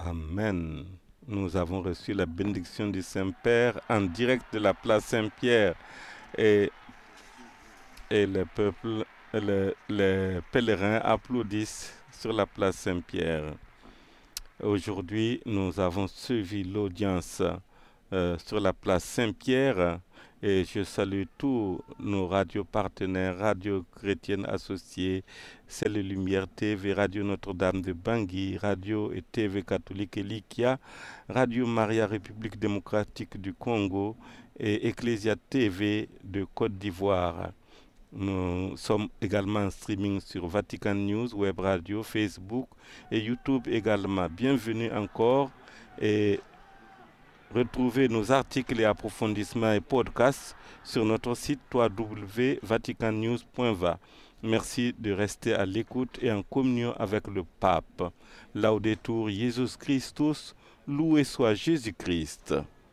Amen. Nous avons reçu la bénédiction du Saint-Père en direct de la place Saint-Pierre et, et le peuple, les pèlerins applaudissent sur la place Saint-Pierre. Aujourd'hui, nous avons suivi l'audience sur la place Saint-Pierre et je salue tous nos radios partenaires, Radio Chrétienne Associée, Celle Lumière TV, Radio Notre-Dame de Bangui, Radio et TV Catholique Elikia, Radio Maria République démocratique du Congo et Ecclesia TV de Côte d'Ivoire. Nous sommes également en streaming sur Vatican News, Web Radio, Facebook et YouTube également. Bienvenue encore et retrouvez nos articles et approfondissements et podcasts sur notre site www.vaticannews.va. Merci de rester à l'écoute et en communion avec le Pape. Laudetur Jesus Christus, loué soit Jésus-Christ.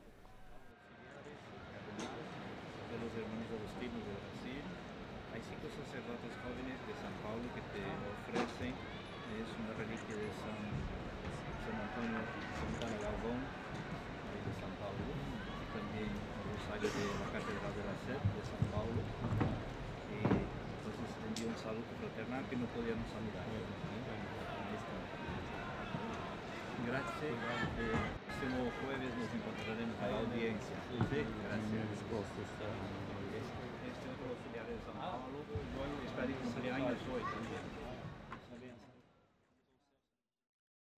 De la Catedral de la Sed de San Paulo y entonces envió un saludo fraternal que no podíamos saludar. Gracias. Próximo jueves nos encontraremos en la audiencia. Sí, gracias. Este otro auxiliar de San Paulo, espero que cumpleaños hoy también.